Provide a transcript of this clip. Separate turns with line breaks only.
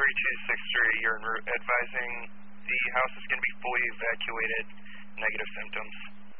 3263, you're en route advising the house is going to be fully evacuated, negative symptoms.